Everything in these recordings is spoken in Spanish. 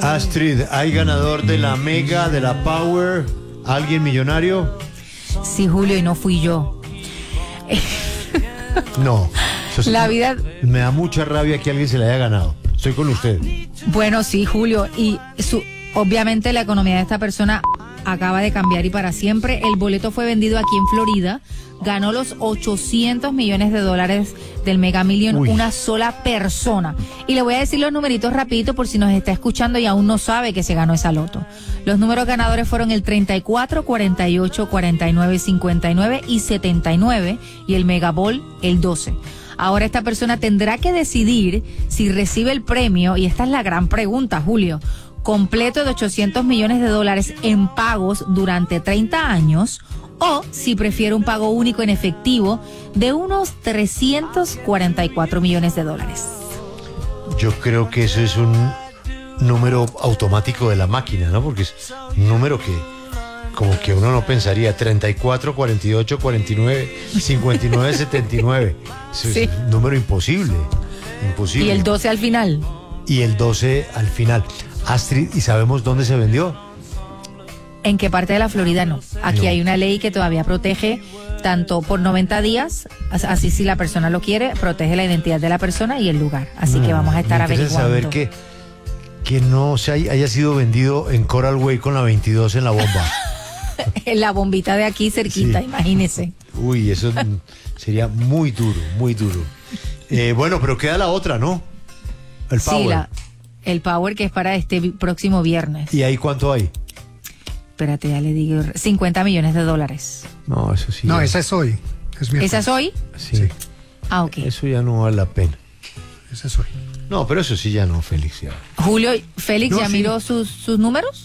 Astrid, ¿hay ganador de la Mega, de la Power? ¿Alguien millonario? Sí, Julio, y no fui yo. No. La vida... Me da mucha rabia que alguien se la haya ganado. Estoy con usted. Bueno, sí, Julio, y obviamente la economía de esta persona acaba de cambiar y para siempre. El boleto fue vendido aquí en Florida, ganó los 800 millones de dólares del Mega Million una sola persona. Y le voy a decir los numeritos rapidito por si nos está escuchando y aún no sabe que se ganó esa loto. Los números ganadores fueron el 34, 48, 49, 59 y 79 y el Mega Ball el 12. Ahora esta persona tendrá que decidir si recibe el premio, y esta es la gran pregunta, Julio, completo de 800 millones de dólares en pagos durante 30 años, o si prefiere un pago único en efectivo de unos 344 millones de dólares. Yo creo que eso es un número automático de la máquina, ¿no? Porque es un número que como que uno no pensaría. 34, 48, 49, 59, 79. Eso es un número imposible. Imposible. Y el 12 al final. Y el 12 al final. Astrid, ¿y sabemos dónde se vendió? ¿En qué parte de la Florida? No. Aquí No. hay una ley que todavía protege tanto por 90 días, así si la persona lo quiere, protege la identidad de la persona y el lugar. Así que vamos a estar averiguando. saber que no se haya sido vendido en Coral Way con la 22 en la bomba. En la bombita de aquí cerquita, sí. Imagínese. Uy, eso sería muy duro, muy duro. Bueno, pero queda la otra, ¿no? El Power. Sí, el Power, que es para este próximo viernes. ¿Y ahí cuánto hay? Espérate, ya le digo, 50 millones de dólares. No, eso sí. No, esa es hoy. ¿Esa es hoy? Sí. Ah, ok. Eso ya no vale la pena. Esa es hoy. No, pero eso sí ya no, Félix. Ya. Julio, ¿Félix ya sí. miró sus números?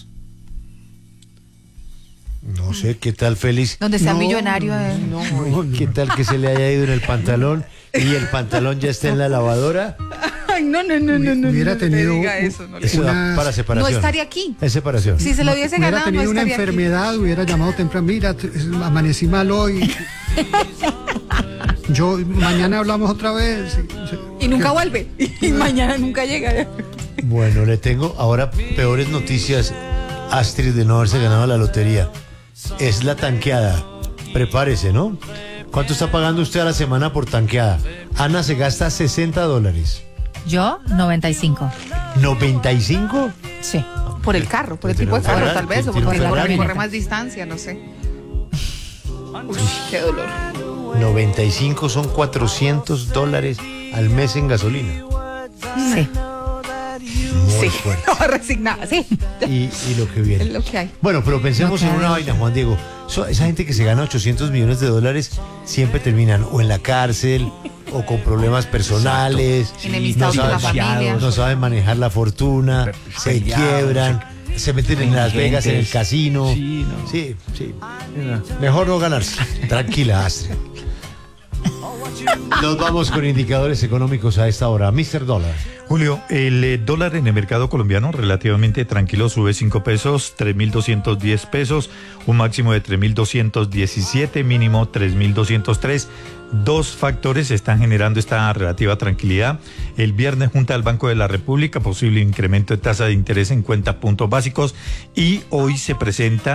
No sé, ¿qué tal, Félix? Donde sea millonario. ¿Qué tal que se le haya ido en el pantalón y el pantalón ya está en la lavadora? Ay, no. Hubiera tenido eso da para separación. No estaría aquí. Es separación. Si se lo hubiese hubiera ganado, no tenido una estaría enfermedad, hubiera llamado temprano, mira, amanecí mal hoy. Yo, mañana hablamos otra vez. Y nunca vuelve. Y mañana nunca llega. Bueno, le tengo ahora peores noticias, Astrid, de no haberse ganado la lotería. Es la tanqueada. Prepárese, ¿no? ¿Cuánto está pagando usted a la semana por tanqueada? Ana se gasta $60. Yo, 95. ¿95? Sí. Por el carro, por el tipo de carro, tal vez. O porque corre más distancia, no sé. Uy, qué dolor. 95 son $400 al mes en gasolina. Sí. Muy fuerte. No, resignada, sí. Y lo que viene. Es lo que hay. Bueno, pero pensemos en una vaina, Juan Diego. Esa gente que se gana 800 millones de dólares siempre terminan o en la cárcel o con problemas personales. Enemistados con la familia. No saben manejar la fortuna, se quiebran, se meten en Las Vegas en el casino. Sí. Mejor no ganarse. Tranquila, Astrid. Nos vamos con indicadores económicos a esta hora. Mr. Dólar. Julio, el dólar en el mercado colombiano relativamente tranquilo, sube 5 pesos, 3.210 pesos, un máximo de 3.217, mínimo 3.203. Dos factores están generando esta relativa tranquilidad. El viernes, Junta del Banco de la República, posible incremento de tasa de interés en 50 puntos básicos, y hoy se presenta